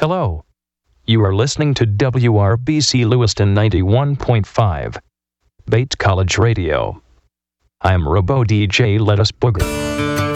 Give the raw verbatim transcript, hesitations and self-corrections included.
Hello. You are listening to W R B C Lewiston ninety-one point five, Bates College Radio. I'm Robo D J Let Us Booger.